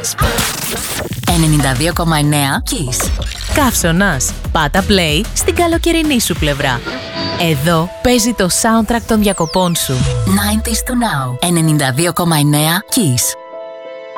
92,9 Kiss. Καύσωνας. Πάτα play στην καλοκαιρινή σου πλευρά. Εδώ παίζει το soundtrack των διακοπών σου. 90s to now. 92,9 Kiss.